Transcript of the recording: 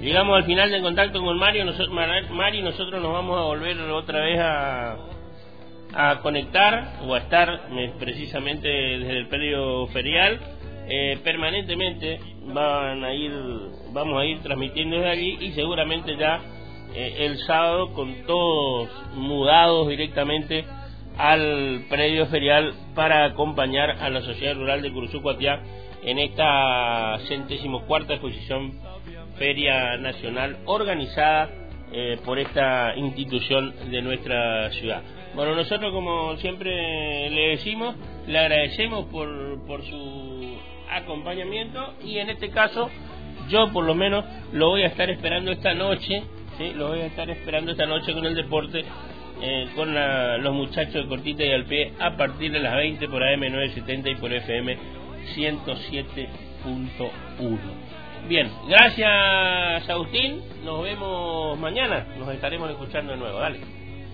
Llegamos al final del contacto con Mari, nosotros nos vamos a volver otra vez a conectar o a estar precisamente desde el predio ferial. Permanentemente vamos a ir transmitiendo desde allí, y seguramente ya el sábado con todos mudados directamente al predio ferial para acompañar a la Sociedad Rural de Curuzú Cuatiá en esta 64ª exposición Feria Nacional organizada por esta institución de nuestra ciudad. Bueno, nosotros, como siempre le decimos, le agradecemos por su acompañamiento, y en este caso yo por lo menos lo voy a estar esperando esta noche, ¿sí? Lo voy a estar esperando esta noche con el deporte, con los muchachos de Cortita y al Pie, a partir de las 20 por AM 970 y por FM 107.1. Bien, gracias Agustín, nos vemos mañana, nos estaremos escuchando de nuevo, dale.